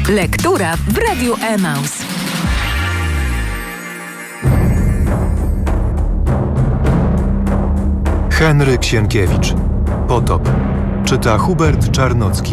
Lektura w Radiu Emaus. Henryk Sienkiewicz. Potop. Czyta Hubert Czarnocki.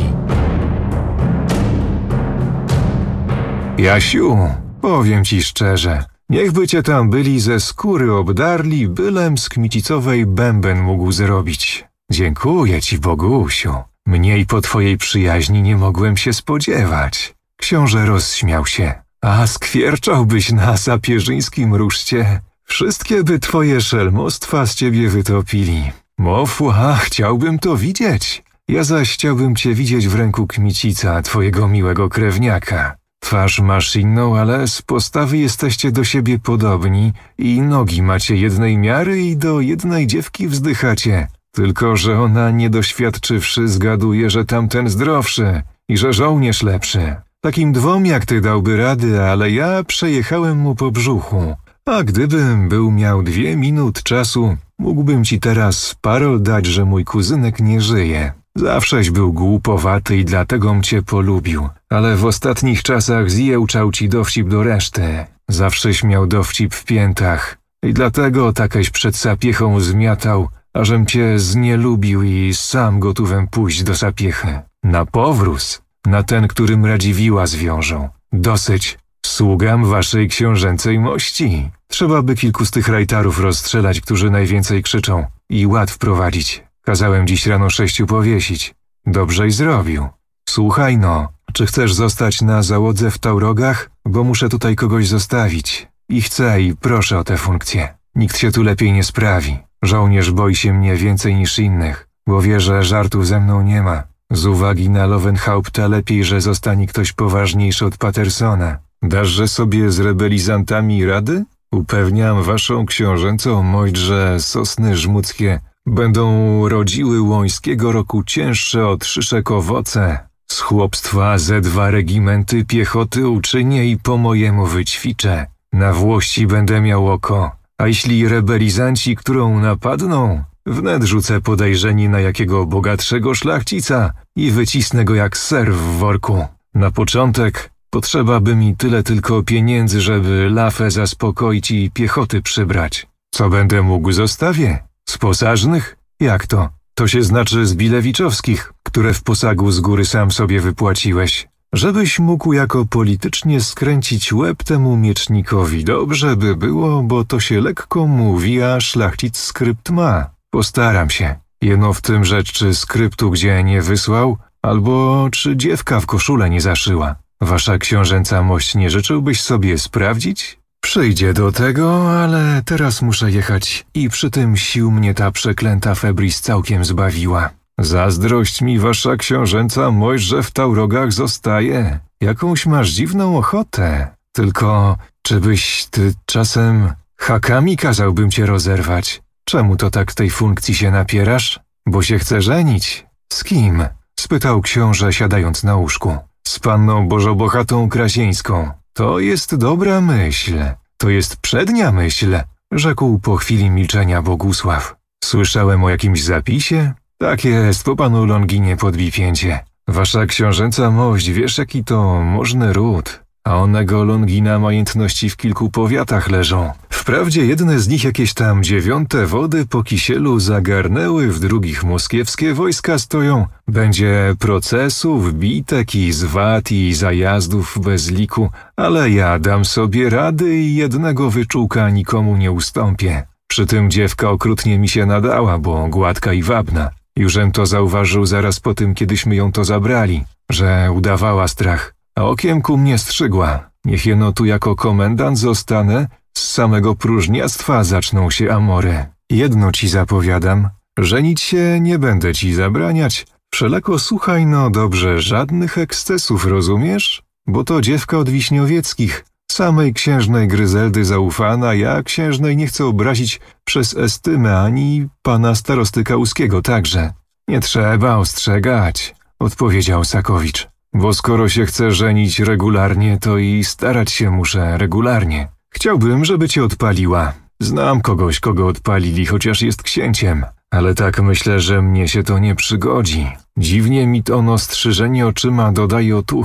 Jasiu, powiem ci szczerze, niechby cię tam byli ze skóry obdarli, bylem z kmicicowej bęben mógł zrobić. Dziękuję ci, Bogusiu. Mniej po twojej przyjaźni nie mogłem się spodziewać. Książę rozśmiał się. A skwierczałbyś na sapieżyńskim ruszcie? Wszystkie by twoje szelmostwa z ciebie wytopili. Mofła, chciałbym to widzieć. Ja zaś chciałbym cię widzieć w ręku kmicica, twojego miłego krewniaka. Twarz masz inną, ale z postawy jesteście do siebie podobni i nogi macie jednej miary i do jednej dziewki wzdychacie. Tylko że ona niedoświadczywszy zgaduje, że tamten zdrowszy i że żołnierz lepszy. Takim dwom jak ty dałby rady, ale ja przejechałem mu po brzuchu. A gdybym był miał 2 minuty czasu, mógłbym ci teraz parol dać, że mój kuzynek nie żyje. Zawsześ był głupowaty i dlatego cię polubił, ale w ostatnich czasach zjełczał ci dowcip do reszty. Zawsześ miał dowcip w piętach i dlatego takeś przed sapiechą zmiatał, ażem cię znielubił i sam gotówem pójść do sapiechy. Na powróz, na ten, którym Radziwiła zwiążą. Dosyć. Sługam waszej książęcej mości. Trzeba by kilku z tych rajtarów rozstrzelać, którzy najwięcej krzyczą i ład wprowadzić. Kazałem dziś rano 6 powiesić. Dobrze i zrobił. Słuchaj no, czy chcesz zostać na załodze w Taurogach? Bo muszę tutaj kogoś zostawić. I chcę i proszę o tę funkcję. Nikt się tu lepiej nie sprawi. Żołnierz boi się mnie więcej niż innych, bo wie, że żartów ze mną nie ma. Z uwagi na Löwenhaupta lepiej, że zostanie ktoś poważniejszy od Patersona. Daszże sobie z rebelizantami rady? Upewniam waszą książęcą mość, że sosny żmudzkie będą rodziły łońskiego roku cięższe od szyszek owoce. Z chłopstwa ze 2 regimenty piechoty uczynię i po mojemu wyćwiczę. Na Włości będę miał oko, a jeśli rebelizanci, którą napadną, wnet rzucę podejrzenie na jakiego bogatszego szlachcica i wycisnę go jak ser w worku. Na początek potrzeba by mi tyle tylko pieniędzy, żeby lafę zaspokoić i piechoty przybrać. Co będę mógł zostawię? Z posażnych? Jak to? To się znaczy z bilewiczowskich, które w posagu z góry sam sobie wypłaciłeś. Żebyś mógł jako politycznie skręcić łeb temu miecznikowi. Dobrze by było, bo to się lekko mówi, a szlachcic skrypt ma. Postaram się. Jeno w tym rzecz, czy skryptu gdzie nie wysłał, albo czy dziewka w koszulę nie zaszyła. Wasza książęca mość nie życzyłbyś sobie sprawdzić? Przyjdzie do tego, ale teraz muszę jechać i przy tym sił mnie ta przeklęta febris całkiem zbawiła. Zazdrość mi wasza książęca mość, że w Taurogach zostaje. Jakąś masz dziwną ochotę. Tylko, czy byś ty czasem hakami kazałbym cię rozerwać? Czemu to tak tej funkcji się napierasz? Bo się chcę żenić. Z kim? Spytał książę siadając na łóżku. Z panną Bożobochatą Krasieńską. To jest dobra myśl. To jest przednia myśl, rzekł po chwili milczenia Bogusław. Słyszałem o jakimś zapisie? Tak jest, po panu Longinie podbij pięcie. Wasza książęca mość, wiesz jaki to możny ród, a onego Longina majątności w kilku powiatach leżą. Wprawdzie jedne z nich jakieś tam 9 wody po Kisielu zagarnęły, w drugich moskiewskie wojska stoją. Będzie procesów, bitek i zwad i zajazdów bez liku, ale ja dam sobie rady i jednego wyczółka nikomu nie ustąpię. Przy tym dziewka okrutnie mi się nadała, bo gładka i wabna. Jużem to zauważył zaraz po tym, kiedyśmy ją to zabrali, że udawała strach, a okiem ku mnie strzygła. Niech jeno tu jako komendant zostanę, z samego próżniactwa zaczną się amory. Jedno ci zapowiadam, żenić się nie będę ci zabraniać. Wszelako słuchaj no dobrze, żadnych ekscesów, rozumiesz? Bo to dziewka od Wiśniowieckich, samej księżnej Gryzeldy zaufana, ja księżnej nie chcę obrazić przez estymę, ani pana starosty Kałuskiego także. Nie trzeba ostrzegać, odpowiedział Sakowicz, bo skoro się chce żenić regularnie, to i starać się muszę regularnie. Chciałbym, żeby cię odpaliła. Znam kogoś, kogo odpalili, chociaż jest księciem, ale tak myślę, że mnie się to nie przygodzi. Dziwnie mi to ono strzyżenie oczyma dodaje otuchy.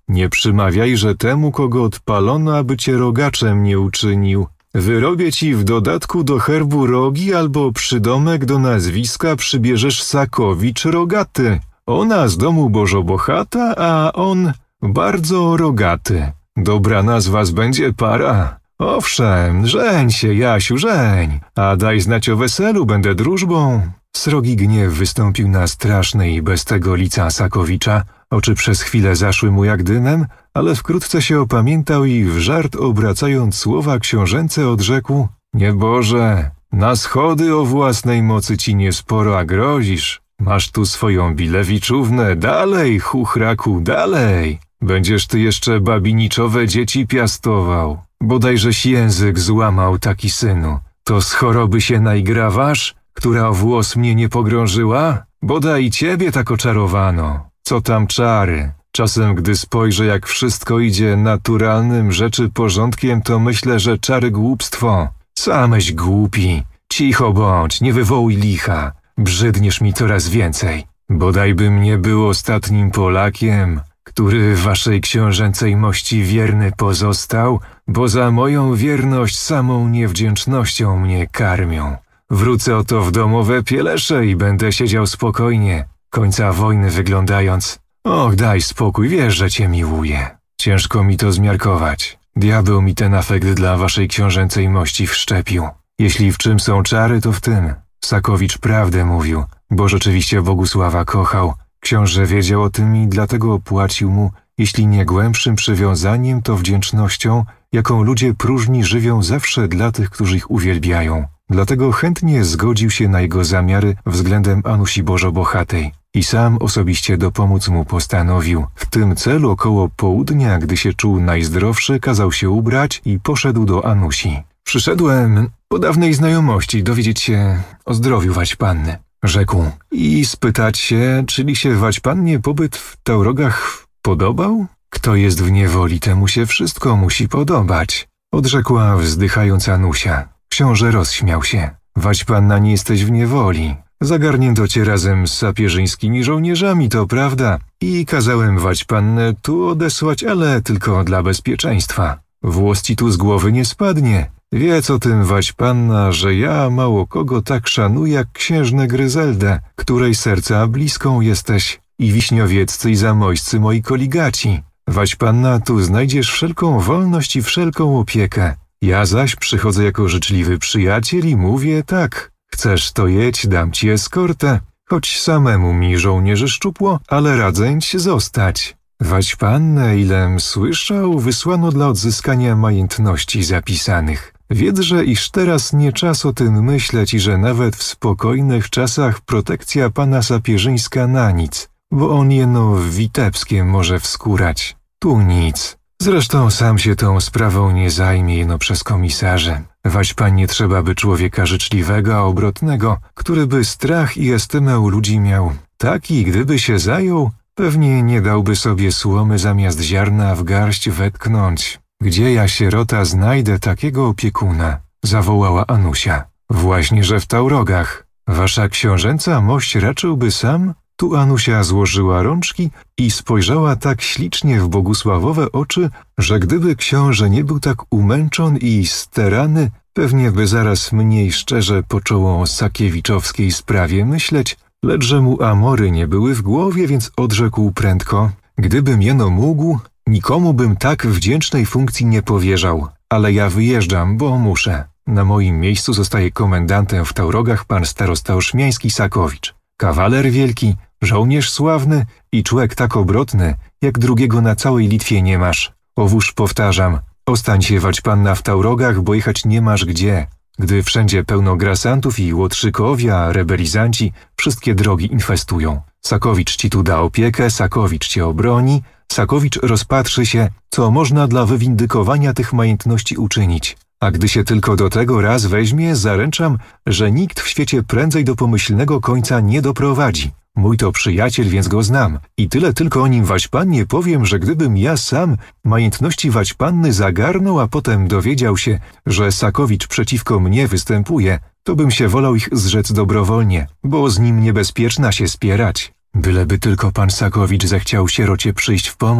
Nie przymawiaj, że temu, kogo odpalono, aby cię rogaczem nie uczynił. Wyrobię ci w dodatku do herbu rogi albo przydomek do nazwiska przybierzesz Sakowicz Rogaty. Ona z domu Bożobochata, a on bardzo rogaty. Dobra nazwa będzie para. Owszem, żeń się, Jasiu, żeń, a daj znać o weselu, będę drużbą. Srogi gniew wystąpił na straszne i bez tego lica Sakowicza. Oczy przez chwilę zaszły mu jak dymem, ale wkrótce się opamiętał i w żart obracając słowa książęce odrzekł: Nieboże, na schody o własnej mocy ci niesporo, a grozisz. Masz tu swoją Bilewiczównę, dalej, chuchraku, dalej. Będziesz ty jeszcze babiniczowe dzieci piastował. Bodajżeś język złamał, taki synu. To z choroby się najgrawasz, która o włos mnie nie pogrążyła? Bodaj i ciebie tak oczarowano. Co tam czary? Czasem, gdy spojrzę, jak wszystko idzie naturalnym rzeczy porządkiem, to myślę, że czary głupstwo. Sameś głupi. Cicho bądź, nie wywołuj licha. Brzydniesz mi coraz więcej. Bodajbym nie był ostatnim Polakiem, który waszej książęcej mości wierny pozostał, bo za moją wierność samą niewdzięcznością mnie karmią. Wrócę oto w domowe pielesze i będę siedział spokojnie, końca wojny wyglądając. Och, daj spokój, wiesz, że cię miłuję. Ciężko mi to zmiarkować. Diabeł mi ten afekt dla waszej książęcej mości wszczepił. Jeśli w czym są czary, to w tym. Sakowicz prawdę mówił, bo rzeczywiście Bogusława kochał. Książę wiedział o tym i dlatego opłacił mu, jeśli nie głębszym przywiązaniem, to wdzięcznością, jaką ludzie próżni żywią zawsze dla tych, którzy ich uwielbiają. Dlatego chętnie zgodził się na jego zamiary względem Anusi Bożobochatej i sam osobiście dopomóc mu postanowił. W tym celu około południa, gdy się czuł najzdrowszy, kazał się ubrać i poszedł do Anusi. Przyszedłem po dawnej znajomości dowiedzieć się o zdrowiu Waćpanny, rzekł, i spytać się, czyli się Waćpannie pobyt w Taurogach podobał? Kto jest w niewoli, temu się wszystko musi podobać, odrzekła wzdychając Anusia. Książę rozśmiał się. Waćpanna, nie jesteś w niewoli. Zagarnięto cię razem z sapieżyńskimi żołnierzami, to prawda, i kazałem Waćpannę tu odesłać, ale tylko dla bezpieczeństwa. Włos ci tu z głowy nie spadnie. Wiedz o tym, Waćpanna, że ja mało kogo tak szanuję jak księżnę Gryzeldę, której serca bliską jesteś, i wiśniowieccy i zamojscy moi koligaci. Waćpanna, tu znajdziesz wszelką wolność i wszelką opiekę. Ja zaś przychodzę jako życzliwy przyjaciel i mówię tak. Chcesz to jedź, dam ci eskortę. Choć samemu mi żołnierzy szczupło, ale radzęć zostać. Waćpannę, ilem słyszał, wysłano dla odzyskania majątności zapisanych. Wiedz, iż teraz nie czas o tym myśleć i że nawet w spokojnych czasach protekcja pana sapieżyńska na nic, bo on jeno w Witebskiem może wskórać. Tu nic. Zresztą sam się tą sprawą nie zajmie jeno przez komisarze. Waćpanie trzeba by człowieka życzliwego, a obrotnego, który by strach i estymę u ludzi miał. Taki, gdyby się zajął, pewnie nie dałby sobie słomy zamiast ziarna w garść wetknąć. Gdzie ja, sierota, znajdę takiego opiekuna? Zawołała Anusia. Właśnie, że w Taurogach. Wasza książęca mość raczyłby sam? Tu Anusia złożyła rączki i spojrzała tak ślicznie w Bogusławowe oczy, że gdyby książę nie był tak umęczon i sterany, pewnie by zaraz mniej szczerze począł o sakiewiczowskiej sprawie myśleć, lecz że mu amory nie były w głowie, więc odrzekł prędko: gdybym jeno mógł, nikomu bym tak wdzięcznej funkcji nie powierzał, ale ja wyjeżdżam, bo muszę. Na moim miejscu zostaje komendantem w Taurogach pan starosta oszmiański Sakowicz. Kawaler wielki, żołnierz sławny i człek tak obrotny, jak drugiego na całej Litwie nie masz. Owóż powtarzam, ostań się, Waćpanna, w Taurogach, bo jechać nie masz gdzie. Gdy wszędzie pełno grasantów i łotrzykowie, a rebelizanci wszystkie drogi infestują. Sakowicz ci tu da opiekę, Sakowicz cię obroni, Sakowicz rozpatrzy się, co można dla wywindykowania tych majątności uczynić. A gdy się tylko do tego raz weźmie, zaręczam, że nikt w świecie prędzej do pomyślnego końca nie doprowadzi. Mój to przyjaciel, więc go znam. I tyle tylko o nim Waćpannie powiem, że gdybym ja sam majątności Waćpanny zagarnął, a potem dowiedział się, że Sakowicz przeciwko mnie występuje, to bym się wolał ich zrzec dobrowolnie, bo z nim niebezpieczna się spierać. Byleby tylko pan Sakowicz zechciał sierocie przyjść w pomoc.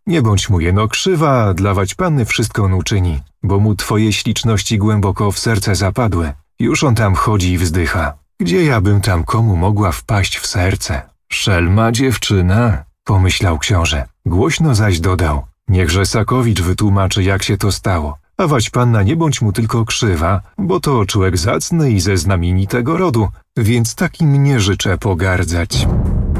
Nie bądź mu jeno krzywa, dla Waćpanny wszystko on uczyni, bo mu twoje śliczności głęboko w serce zapadły. Już on tam chodzi i wzdycha. Gdzie ja bym tam komu mogła wpaść w serce? Szelma dziewczyna, pomyślał książę. Głośno zaś dodał. Niechże Sakowicz wytłumaczy, jak się to stało. A Waćpanna nie bądź mu tylko krzywa, bo to człowiek zacny i ze znamienitego rodu, więc takim nie życzę pogardzać.